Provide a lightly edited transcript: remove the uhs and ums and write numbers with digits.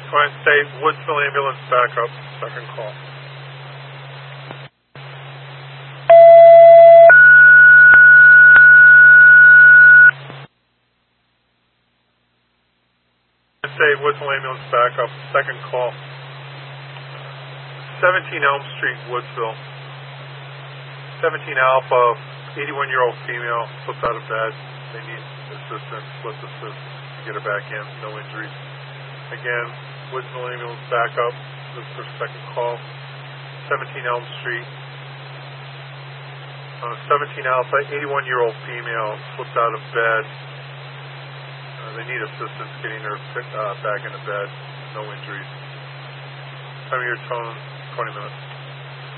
Twine State, Woodsville ambulance backup, second call. Twine State, Woodsville ambulance backup, second call. 17 Elm Street, Woodsville. 17 Alpha, 81-year-old female, slipped out of bed. They need assistance, lift assist to get her back in, no injuries. Again, Woodsville ambulance backup, this is their second call. 17 Elm Street. 17 Alpha, 81-year-old female, slipped out of bed. They need assistance getting her back into bed, no injuries. Time of your tone, 20 minutes.